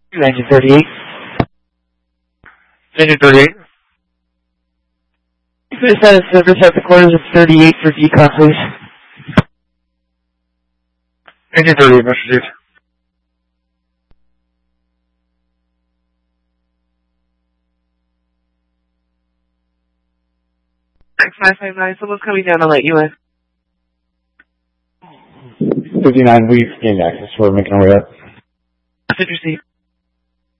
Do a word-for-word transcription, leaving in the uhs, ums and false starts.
Engine thirty-eight. Engine thirty-eight. Please set a service at the quarters of thirty-eight for decon, please. Engine thirty-eight, message received. six five five nine, someone's coming down, I'll let you in. fifty-nine, we've gained access. We're making our way up. Message received.